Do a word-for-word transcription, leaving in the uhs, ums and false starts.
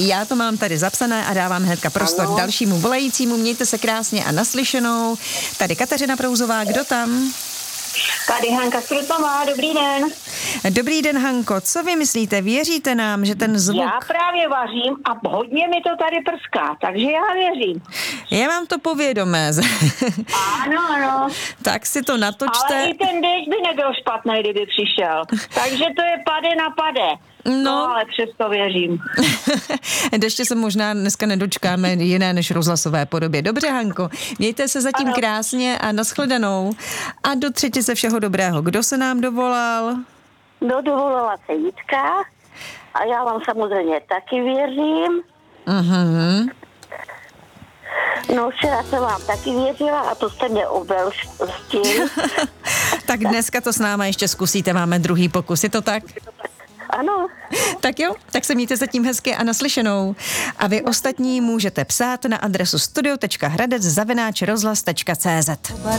Já to mám tady zapsané a dávám hnedka prostor ano. dalšímu volajícímu. Mějte se krásně a naslyšenou. Tady Kateřina Prouzová, kdo tam? Tady Hanka Strutová, dobrý den. Dobrý den, Hanko. Co vy myslíte? Věříte nám, že ten zvuk... Já právě vařím a hodně mi to tady prská, takže já věřím. Já mám to povědomé. Ano, ano. Tak si to natočte. Ale i ten déšť by nebyl špatný, kdyby přišel. Takže to je pade na pade. No, no ale přesto věřím. Deště se možná dneska nedočkáme jiné než rozhlasové podobě. Dobře, Hanko, mějte se zatím ano. krásně a nashledanou. A do třetice všeho dobrého. Kdo se nám dovolal? No, dovolala se Jitka a já vám samozřejmě taky věřím. Mhm. No, včera jsem vám taky věřila a to jste mě obelstil. Tak dneska to s náma ještě zkusíte, máme druhý pokus, je to tak? Ano. Tak jo, tak se mějte zatím hezky a naslyšenou. A vy ostatní můžete psát na adresu studio tečka hradec zavináč rozhlas tečka cé zet.